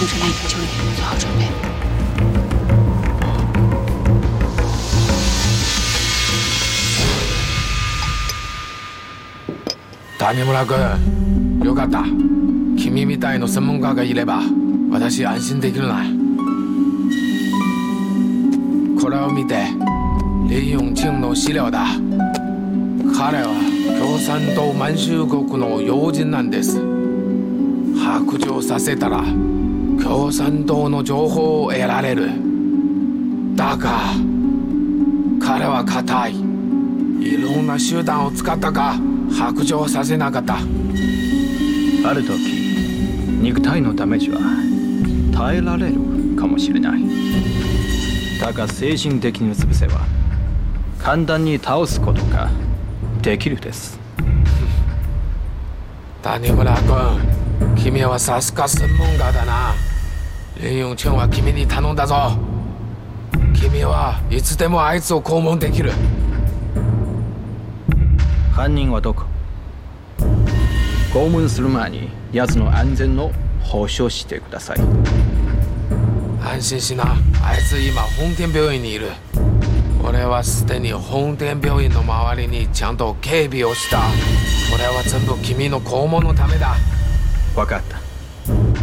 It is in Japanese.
同时来你的救援，做好准备。 谷村君、よかった。君みたいな専門家がいれば私安心できるな。これを見て、李永庆の資料だ。彼は共産党満州国の要人なんです。白状させたら共産党の情報を得られる。だが彼は固い。いろんな手段を使ったが白状させなかった。 ある時肉体のダメージは耐えられるかもしれない。だが精神的な潰せは簡単に倒すことができるです。 谷村君、君はさすが専門家だな。林永庆は君に頼んだぞ。君はいつでもあいつを拷問できる。 犯人はどこ？拷問する前に奴の安全を保証してください。 安心しな。あいつ今本店病院にいる。俺はすでに本店病院の周りにちゃんと警備をした。これは全部君の拷問のためだ。 分かった。